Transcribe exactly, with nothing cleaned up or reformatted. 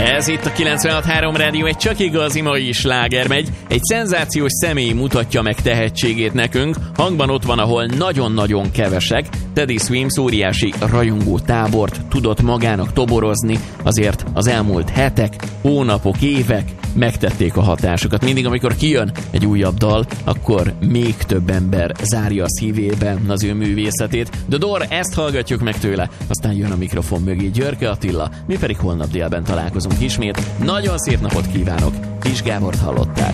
Ez itt a kilencvenhat három Rádió, egy csak igazi mai sláger megy. Egy szenzációs személy mutatja meg tehetségét nekünk. Hangban ott van, ahol nagyon-nagyon kevesek. Teddy Swims óriási rajongó tábort tudott magának toborozni, azért az elmúlt hetek, hónapok, évek megtették a hatásukat. Mindig, amikor kijön egy újabb dal, akkor még több ember zárja a szívébe az ő művészetét. The Door, ezt hallgatjuk meg tőle, aztán jön a mikrofon mögé Györke Attila, mi pedig holnap délben találkozunk ismét. Nagyon szép napot kívánok, Kis Gábort hallották.